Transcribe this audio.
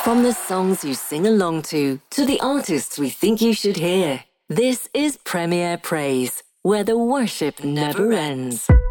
From the songs you sing along to the artists we think you should hear. This is Premier Praise, where the worship never ends.